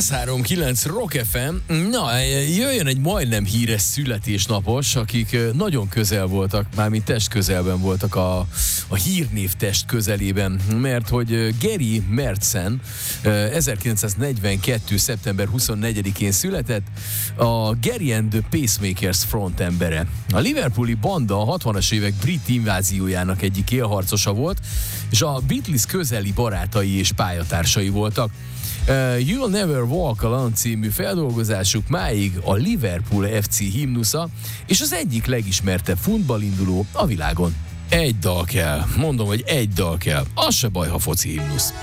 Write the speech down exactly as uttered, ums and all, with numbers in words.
száz három kilenc Rock ef em. Na, jöjjön egy majdnem híres születésnapos, akik nagyon közel voltak, mármint test közelben voltak a, a hírnév test közelében, mert hogy Gary Mertzen ezerkilencszáznegyvenkettő szeptember huszonnegyedikén született, a Gary and the Pacemakers frontembere. A liverpooli banda a hatvanas évek brit inváziójának egyik élharcosa volt, és a Beatles közeli barátai és pályatársai voltak. Uh, You'll Never Walk Alone című feldolgozásuk máig a Liverpool ef cé himnusza, és az egyik legismertebb futballinduló a világon. Egy dal kell, mondom, hogy egy dal kell, az se baj, ha foci himnusz.